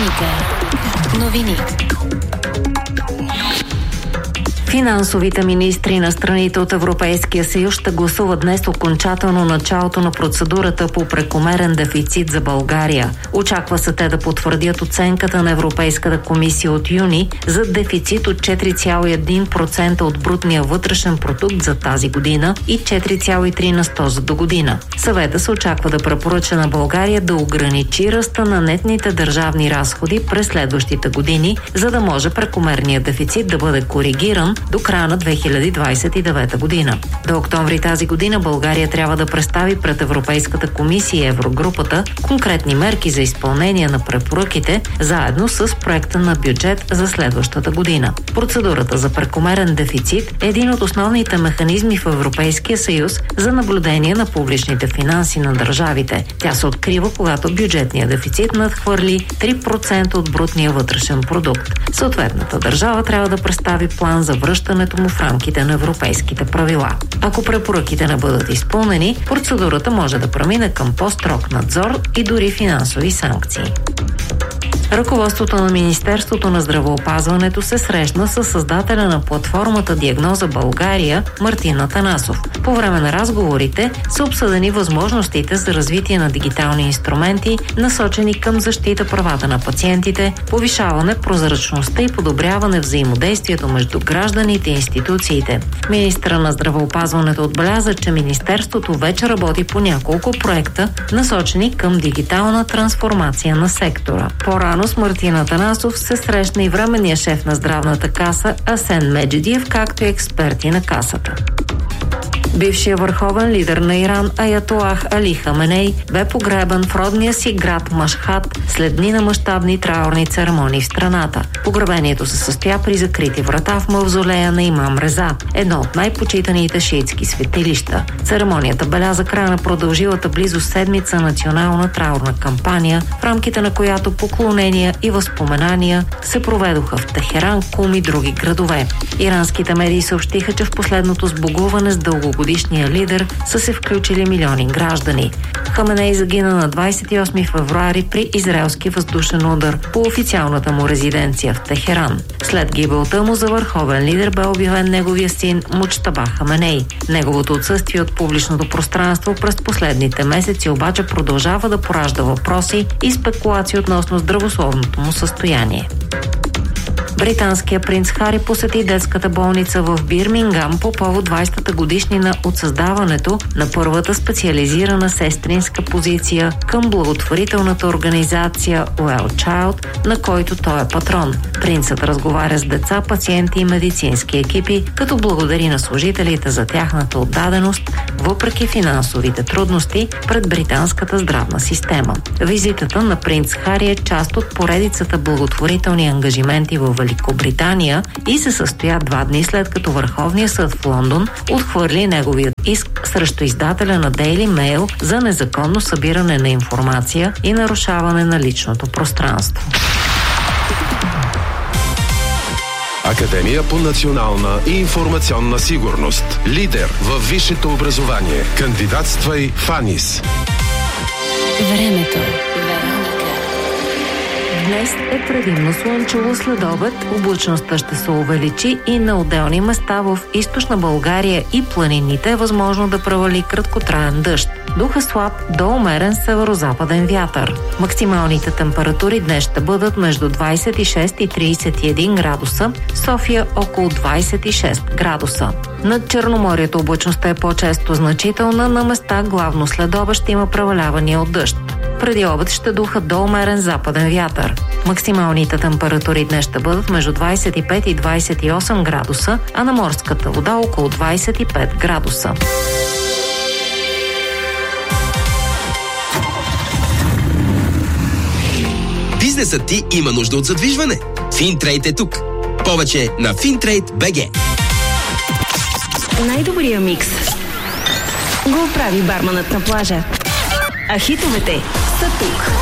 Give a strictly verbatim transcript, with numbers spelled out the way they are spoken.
Вероника. Новини. Финансовите министри на страните от Европейския съюз ще гласуват днес окончателно началото на процедурата по прекомерен дефицит за България. Очаква се те да потвърдят оценката на Европейската комисия от юни за дефицит от четири цяло и едно процента от брутния вътрешен продукт за тази година и четири цяло и три на сто за до година. Съвета се очаква да препоръча на България да ограничи ръста на нетните държавни разходи през следващите години, за да може прекомерният дефицит да бъде коригиран до края на две хиляди двадесет и девета година. До октомври тази година България трябва да представи пред Европейската комисия и Еврогрупата конкретни мерки за изпълнение на препоръките, заедно с проекта на бюджет за следващата година. Процедурата за прекомерен дефицит е един от основните механизми в Европейския съюз за наблюдение на публичните финанси на държавите. Тя се открива, когато бюджетният дефицит надхвърли три процента от брутния вътрешен продукт. Съответната държава трябва да представи план за връщането му в рамките на европейските правила. Ако препоръките не бъдат изпълнени, процедурата може да премине към по-строг надзор и дори финансови санкции. Ръководството на Министерството на здравеопазването се срещна с създателя на платформата Диагноза България Мартин Атанасов. По време на разговорите са обсъдени възможностите за развитие на дигитални инструменти, насочени към защита правата на пациентите, повишаване прозрачността и подобряване взаимодействието между гражданите и институциите. Министърът на здравеопазването отбеляза, че Министерството вече работи по няколко проекта, насочени към дигитална трансформация на сектора. По-рано с Мартин Атанасов се срещна и временния шеф на здравната каса Асен Меджидиев, както и експерти на касата. Бившият върховен лидер на Иран Аятолах Али Хаменей бе погребан в родния си град Машхад след дни на мащабни траурни церемонии в страната. Погребението се състоя при закрити врата в мавзолея на Имам Реза, едно от най-почитаните шиитски светилища. Церемонията беляза края на продължилата близо седмица национална траурна кампания, в рамките на която поклонения и възпоменания се проведоха в Техеран, Кум и други градове. Иранските медии съобщиха, че в последното сбогуване с дългогодишния лидер са се включили милиони граждани. Хаменей загина на двадесет и осми февруари при израелски въздушен удар по официалната му резиденция в Техеран. След гибелта му за върховен лидер бе обявен неговия син Муджтаба Хаменей. Неговото отсъствие от публичното пространство през последните месеци обаче продължава да поражда въпроси и спекулации относно здравословното му състояние. Британският принц Хари посети детската болница в Бирмингам по повод двадесетата годишнина от създаването на първата специализирана сестринска позиция към благотворителната организация Well Child, на който той е патрон. Принцът разговаря с деца, пациенти и медицински екипи, като благодари на служителите за тяхната отдаденост, въпреки финансовите трудности пред британската здравна система. Визитата на принц Хари е част от поредицата благотворителни ангажименти във Великобритания и се състоя два дни след като Върховният съд в Лондон отхвърли неговият иск срещу издателя на Daily Mail за незаконно събиране на информация и нарушаване на личното пространство. Академия по национална и информационна сигурност. Лидер във висшето образование. Кандидатствай в АНИС. Времето. Днес е предимно слънчево, след обед облачността ще се увеличи и на отделни места в източна България и планините е възможно да провали краткотраен дъжд. Дух е слаб до умерен северо-западен вятър. Максималните температури днес ще бъдат между двадесет и шест и тридесет и един градуса, София около двадесет и шест градуса. Над Черноморието облачността е по-често значителна, на места главно след обед ще има превалявания от дъжд. Преди обед ще духа до умерен западен вятър. Максималните температури днес ще бъдат между двадесет и пет и двадесет и осем градуса, а на морската вода около двадесет и пет градуса. Бизнесът ти има нужда от задвижване. Финтрейд е тук. Повече на Финтрейд точка би джи. Най-добрия микс го прави барманът на плажа. А хитовете са тук.